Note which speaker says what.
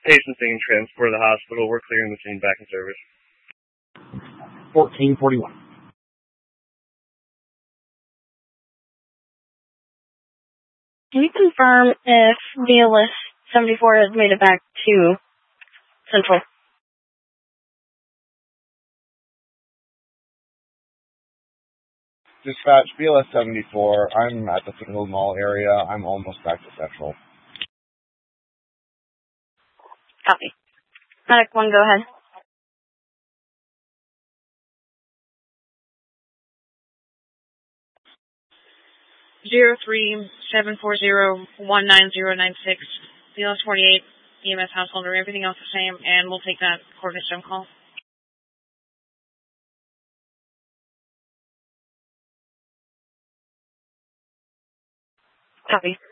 Speaker 1: Patient's being transported to the hospital. We're clearing the scene back in service.
Speaker 2: 1441.
Speaker 3: Can you confirm if BLS 74 has made it back to Central?
Speaker 2: Dispatch, BLS 74. I'm at the Foothill Mall area. I'm almost back to Central.
Speaker 3: Copy. Medic 1, go ahead.
Speaker 4: Zero 3-740-19096. BLS 48, EMS householder, everything else the same, and we'll take that coordinate stem call.
Speaker 3: Copy.